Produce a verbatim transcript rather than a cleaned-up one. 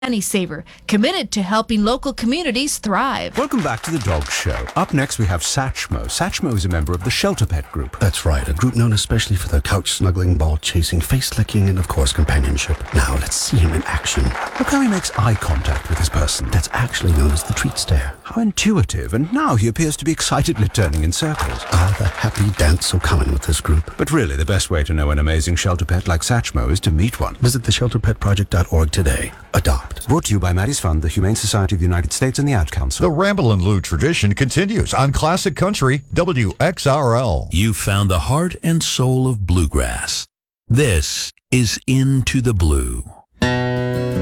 Annie Saver, committed to helping local communities thrive. Welcome back to the Dog Show. Up next we have Satchmo. Satchmo is a member of the Shelter Pet Group. That's right, a group known especially for their couch snuggling, ball chasing, face licking, and of course companionship. Now let's see him in action. Look how he makes eye contact with his person. That's actually known as the treat stare. How intuitive, and now he appears to be excitedly turning in circles. Ah, the happy dance so common with this group. But really, the best way to know an amazing shelter pet like Satchmo is to meet one. Visit the shelter pet project dot org today. Adopt. Brought to you by Maddie's Fund, the Humane Society of the United States, and the Ad Council. The Ramble and Lou tradition continues on Classic Country W X R L. You've found the heart and soul of bluegrass. This is Into the Blue.